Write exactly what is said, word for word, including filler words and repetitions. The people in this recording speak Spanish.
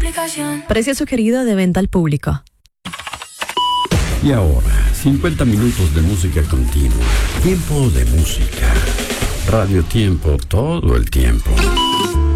aplicación. Precio sugerido de venta al público. Y ahora, cincuenta minutos de música continua. Tiempo de música. Radio Tiempo todo el tiempo.